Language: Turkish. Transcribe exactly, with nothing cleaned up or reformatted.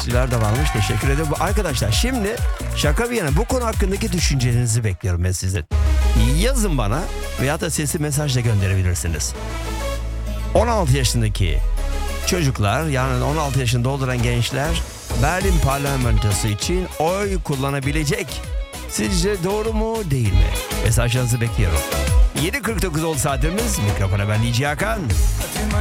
takipçiler de varmış. Teşekkür ederim. Arkadaşlar şimdi şaka bir yana bu konu hakkındaki düşüncelerinizi bekliyorum ben sizden. Yazın bana veya da sesli mesajla gönderebilirsiniz. on altı yaşındaki çocuklar, yani on altı yaşını dolduran gençler Berlin parlamentosu için oy kullanabilecek. Sizce doğru mu değil mi? Mesajlarınızı bekliyorum. yedi kırk dokuz oldu saatimiz. Mikrofona ben D J Hakan.